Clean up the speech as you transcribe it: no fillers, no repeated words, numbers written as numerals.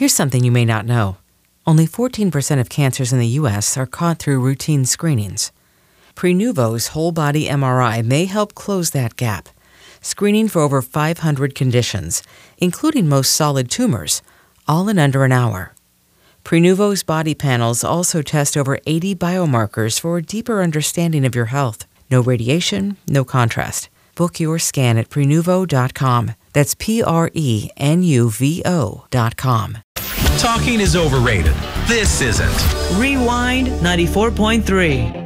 Here's something you may not know. Only 14% of cancers in the U.S. are caught through routine screenings. Prenuvo's whole-body MRI may help close that gap, screening for over 500 conditions, including most solid tumors, all in under an hour. Prenuvo's body panels also test over 80 biomarkers for a deeper understanding of your health. No radiation, no contrast. Book your scan at Prenuvo.com. That's Prenuvo.com. Talking is overrated. This isn't. Rewind 94.3.